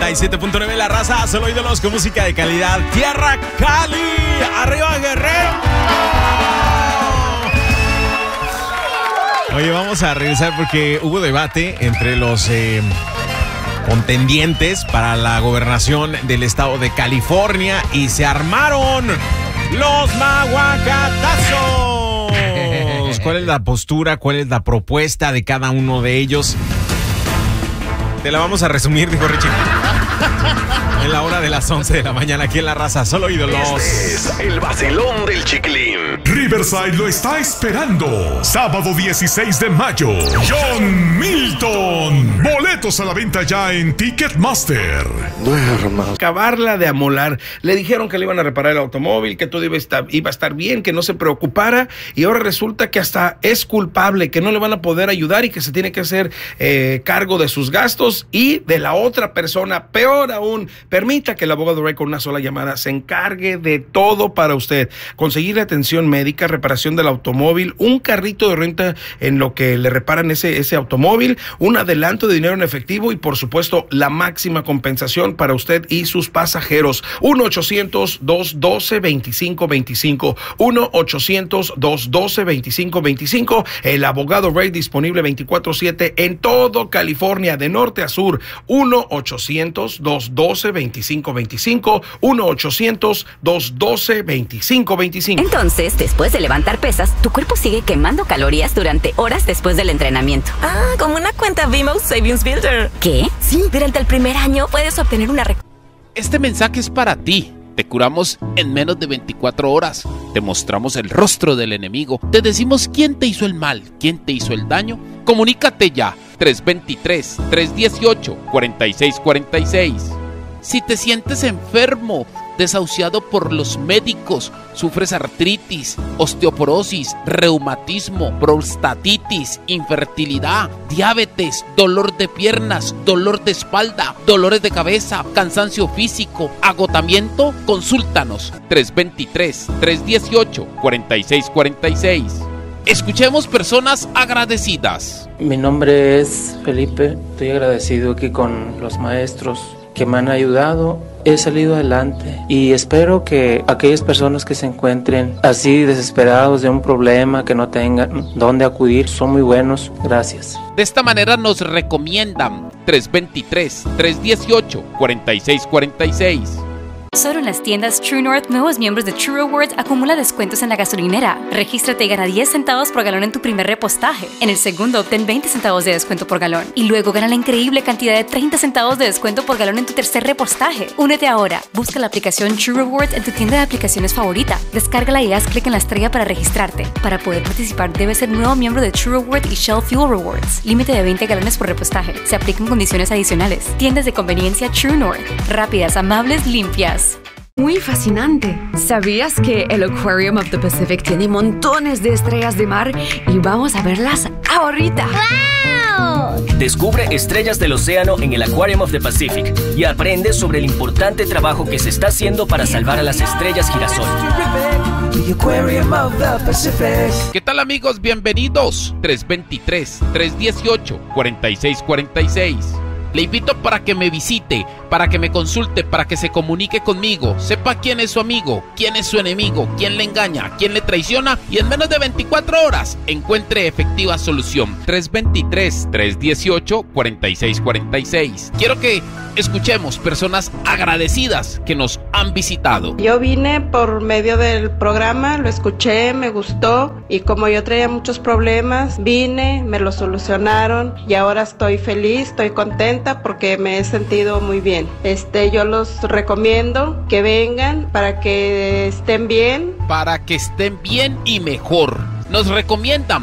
97.9 La Raza, solo ídolos con música de calidad. Tierra Cali, arriba Guerrero. Oye, vamos a regresar porque hubo debate entre los contendientes para la gobernación del estado de California y se armaron los maguacatazos. ¿Cuál es la postura? ¿Cuál es la propuesta de cada uno de ellos? Te la vamos a resumir, dijo Richie. En la hora de las 11 de la mañana aquí en La Raza, solo ídolos. Este es el vacilón del Chiquilín. Riverside lo está esperando. Sábado 16 de mayo. John Milton. Boletos a la venta ya en Ticketmaster. Acabarla de amolar. Le dijeron que le iban a reparar el automóvil, que todo iba a estar bien, que no se preocupara. Y ahora resulta que hasta es culpable, que no le van a poder ayudar y que se tiene que hacer cargo de sus gastos y de la otra persona. Peor aún, permita que el abogado Ray con una sola llamada se encargue de todo para usted. Conseguir atención médica, reparación del automóvil, un carrito de renta en lo que le reparan ese automóvil, un adelanto de dinero en efectivo y por supuesto la máxima compensación para usted y sus pasajeros. 1-800-212-2525. 1-800-212-2525. El abogado Ray disponible 24/7 en todo California, de norte a sur. 1-800-212-2525. 1-800-212-2525. Entonces, después de levantar pesas, tu cuerpo sigue quemando calorías durante horas después del entrenamiento. Ah, como una cuenta Venmo Savings Builder. ¿Qué? Sí, durante el primer año puedes obtener una... Este mensaje es para ti. Te curamos en menos de 24 horas. Te mostramos el rostro del enemigo. Te decimos quién te hizo el mal, quién te hizo el daño. Comunícate ya. 323-318-4646. Si te sientes enfermo, desahuciado por los médicos, sufres artritis, osteoporosis, reumatismo, prostatitis, infertilidad, diabetes, dolor de piernas, dolor de espalda, dolores de cabeza, cansancio físico, agotamiento, consúltanos. 323-318-4646. Escuchemos personas agradecidas. Mi nombre es Felipe, estoy agradecido aquí con los maestros que me han ayudado. He salido adelante y espero que aquellas personas que se encuentren así desesperados de un problema, que no tengan dónde acudir, son muy buenos. Gracias. De esta manera nos recomiendan 323-318-4646. Solo en las tiendas True North, nuevos miembros de True Rewards acumula descuentos en la gasolinera. Regístrate y gana 10 centavos por galón en tu primer repostaje. En el segundo, obtén 20 centavos de descuento por galón. Y luego gana la increíble cantidad de 30 centavos de descuento por galón en tu tercer repostaje. Únete ahora. Busca la aplicación True Rewards en tu tienda de aplicaciones favorita. Descárgala y haz clic en la estrella para registrarte. Para poder participar, debes ser nuevo miembro de True Rewards y Shell Fuel Rewards. Límite de 20 galones por repostaje. Se aplican condiciones adicionales. Tiendas de conveniencia True North. Rápidas, amables, limpias. Muy fascinante. ¿Sabías que el Aquarium of the Pacific tiene montones de estrellas de mar y vamos a verlas ahorita? ¡Wow! Descubre estrellas del océano en el Aquarium of the Pacific y aprende sobre el importante trabajo que se está haciendo para salvar a las estrellas girasol. ¿Qué tal, amigos? Bienvenidos. 323-318-4646. Le invito para que me visite, para que me consulte, para que se comunique conmigo, sepa quién es su amigo, quién es su enemigo, quién le engaña, quién le traiciona y en menos de 24 horas encuentre efectiva solución. 323-318-4646. Quiero que escuchemos personas agradecidas que nos han visitado. Yo vine por medio del programa, lo escuché, me gustó y como yo traía muchos problemas, vine, me lo solucionaron y ahora estoy feliz, estoy contenta porque me he sentido muy bien. Yo los recomiendo que vengan para que estén bien. Para que estén bien y mejor. Nos recomiendan